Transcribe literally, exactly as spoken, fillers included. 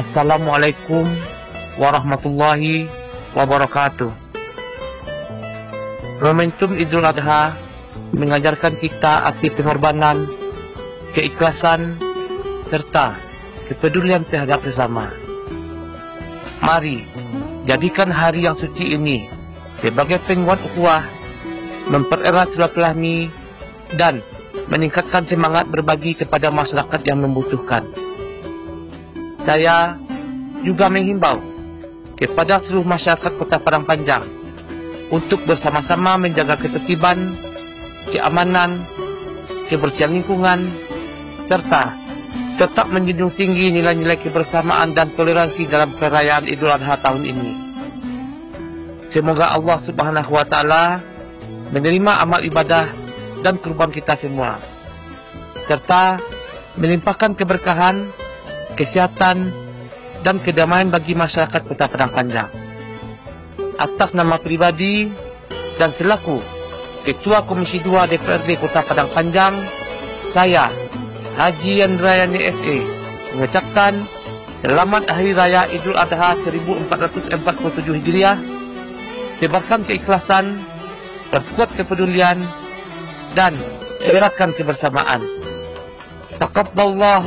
Assalamualaikum warahmatullahi wabarakatuh. Momentum Idul Adha mengajarkan kita arti pengorbanan, keikhlasan, serta kepedulian terhadap sesama. Mari jadikan hari yang suci ini sebagai penguat ukhuwah, mempererat silaturahmi dan meningkatkan semangat berbagi kepada masyarakat yang membutuhkan. Saya juga menghimbau kepada seluruh masyarakat Kota Padang Panjang untuk bersama-sama menjaga ketertiban, keamanan, kebersihan lingkungan, serta tetap menjunjung tinggi nilai-nilai kebersamaan dan toleransi dalam perayaan Idul Adha tahun ini. Semoga Allah Subhanahu wa Ta'ala menerima amal ibadah dan kurban kita semua, serta melimpahkan keberkahan, kesehatan, dan kedamaian bagi masyarakat Kota Padang Panjang. Atas nama pribadi dan selaku Ketua Komisi dua D P R D Kota Padang Panjang, saya Haji Yandrayani S A mengucapkan Selamat Hari Raya Idul Adha seribu empat ratus empat puluh tujuh Hijriah. Tebarkan keikhlasan, perkuat kepedulian, dan eratkan kebersamaan. Taqabbalallahu